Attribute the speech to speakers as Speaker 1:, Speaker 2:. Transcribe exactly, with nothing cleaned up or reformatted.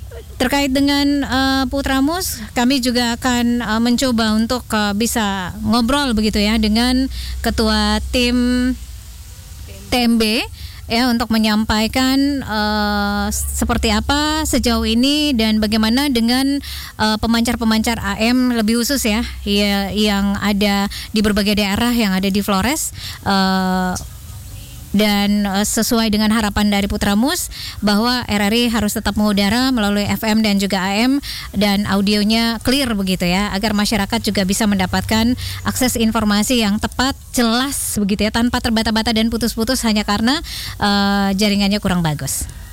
Speaker 1: terkait dengan uh, Putramus, kami juga akan uh, mencoba untuk uh, bisa ngobrol begitu ya dengan ketua tim T M B ya untuk menyampaikan uh, seperti apa sejauh ini dan bagaimana dengan uh, pemancar-pemancar A M lebih khusus ya, ya yang ada di berbagai daerah yang ada di Flores. Uh, dan uh, sesuai dengan harapan dari Putramus bahwa R R I harus tetap mengudara melalui F M dan juga A M dan audionya clear begitu ya, agar masyarakat juga bisa mendapatkan akses informasi yang tepat, jelas begitu ya, tanpa terbata-bata dan putus-putus hanya karena uh, jaringannya kurang bagus.